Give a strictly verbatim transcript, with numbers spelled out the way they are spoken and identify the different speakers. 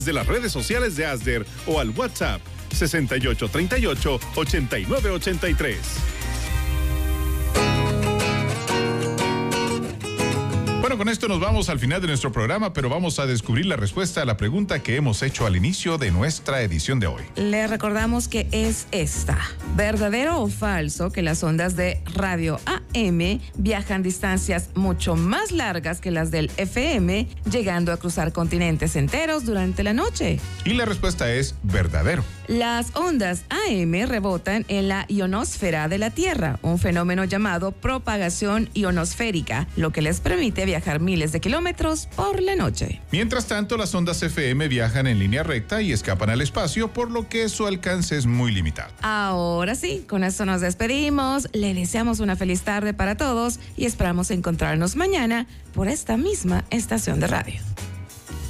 Speaker 1: de las redes sociales de Asder o al WhatsApp sesenta y ocho treinta y ocho, ochenta y nueve ochenta y tres. Bueno, con esto nos vamos al final de nuestro programa, pero vamos a descubrir la respuesta a la pregunta que hemos hecho al inicio de nuestra edición de hoy.
Speaker 2: Le recordamos que es esta: ¿verdadero o falso que las ondas de radio A M viajan distancias mucho más largas que las del F M, llegando a cruzar continentes enteros durante la noche?
Speaker 1: Y la respuesta es verdadero.
Speaker 2: Las ondas A M rebotan en la ionosfera de la Tierra, un fenómeno llamado propagación ionosférica, lo que les permite viajar miles de kilómetros por la noche.
Speaker 1: Mientras tanto, las ondas F M viajan en línea recta y escapan al espacio, por lo que su alcance es muy limitado.
Speaker 2: Ahora sí, con esto nos despedimos. Le deseamos una feliz tarde para todos y esperamos encontrarnos mañana por esta misma estación de radio.